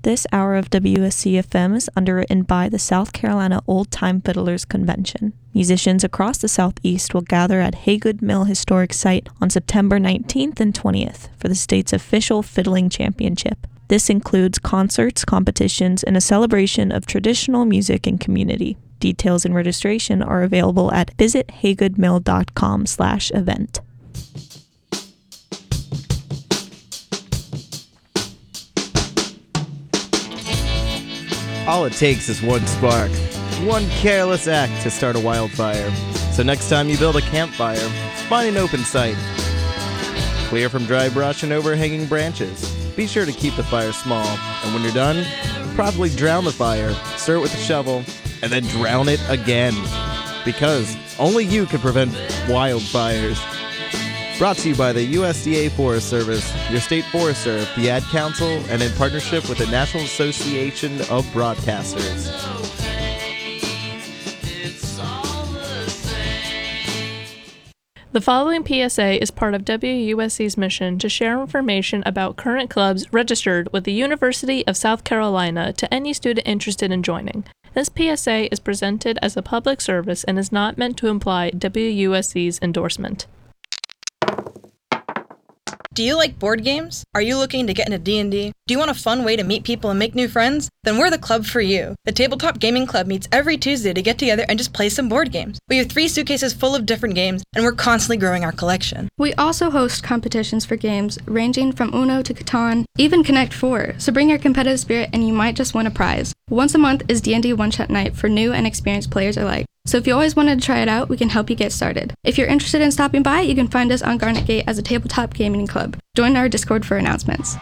This hour of WSC FM is underwritten by the South Carolina Old Time Fiddlers Convention. Musicians across the Southeast will gather at Haygood Mill Historic Site on September 19th and 20th for the state's official fiddling championship. This includes concerts, competitions, and a celebration of traditional music and community. Details and registration are available at visithaygoodmill.com/event. All it takes is one spark, one careless act to start a wildfire. So next time you build a campfire, find an open site. Clear from dry brush and overhanging branches. Be sure to keep the fire small, and when you're done, properly drown the fire, stir it with a shovel, and then drown it again. Because only you can prevent wildfires. Brought to you by the USDA Forest Service, your state forester, the Ad Council, and in partnership with the National Association of Broadcasters. The following PSA is part of WUSC's mission to share information about current clubs registered with the University of South Carolina to any student interested in joining. This PSA is presented as a public service and is not meant to imply WUSC's endorsement. Do you like board games? Are you looking to get into D&D? Do you want a fun way to meet people and make new friends? Then we're the club for you. The Tabletop Gaming Club meets every Tuesday to get together and just play some board games. We have 3 suitcases full of different games, and we're constantly growing our collection. We also host competitions for games ranging from Uno to Catan, even Connect 4, so bring your competitive spirit and you might just win a prize. Once a month is D&D one-shot night for new and experienced players alike. So if you always wanted to try it out, we can help you get started. If you're interested in stopping by, you can find us on Garnet Gate as a Tabletop Gaming Club. Join our Discord for announcements.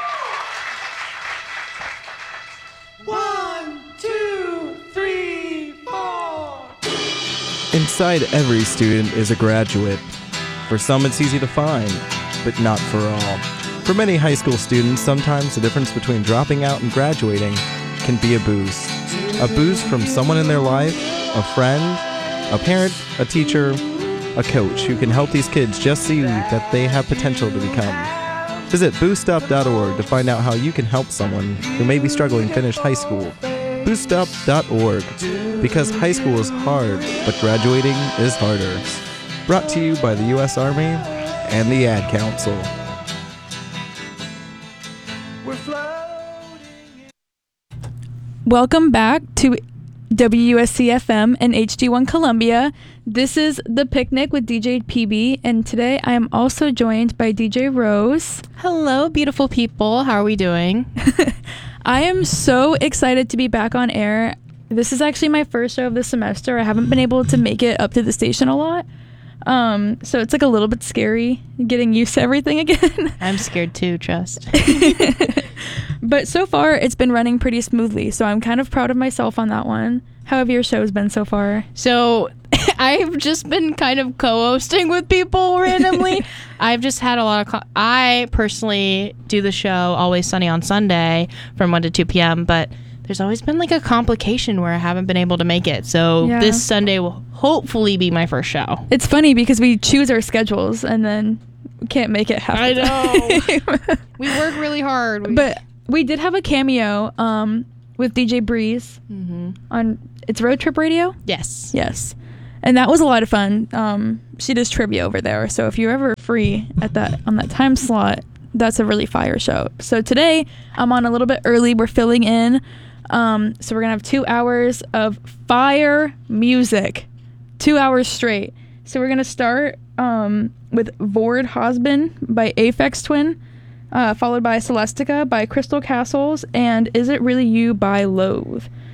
1, 2, 3, 4. Inside every student is a graduate. For some it's easy to find, but not for all. For many high school students, sometimes the difference between dropping out and graduating can be a boost. A boost from someone in their life, a friend, a parent, a teacher, a coach who can help these kids just see that they have potential to become. Visit boostup.org to find out how you can help someone who may be struggling to finish high school. Boostup.org, because high school is hard, but graduating is harder. Brought to you by the U.S. Army and the Ad Council. Welcome back to WUSC-FM and HD1 Columbia. This is The Picnic with DJ PB, and today I am also joined by DJ Rose. Hello, beautiful people. How are we doing? I am so excited to be back on air. This is actually my first show of the semester. I haven't been able to make it up to the station a lot. So it's like a little bit scary getting used to everything again. I'm scared too, trust. But so far, it's been running pretty smoothly, so I'm kind of proud of myself on that one. How have your shows been so far? So I've just been kind of co-hosting with people randomly. I've just had a lot of... I personally do the show Always Sunny on Sunday from 1 to 2 p.m., but there's always been like a complication where I haven't been able to make it. So This Sunday will hopefully be my first show. It's funny because we choose our schedules and then we can't make it happen. I know. We work really hard. But we did have a cameo with DJ Breeze on it's Road Trip Radio. Yes. And that was a lot of fun. She does trivia over there, so if you're ever free at on that time slot, that's a really fire show. So today I'm on a little bit early. We're filling in, so we're gonna have 2 hours of fire music, 2 hours straight. So we're gonna start with Vord Hosbin by Aphex Twin, followed by Celestica by Crystal Castles, and Is It Really You by Loathe.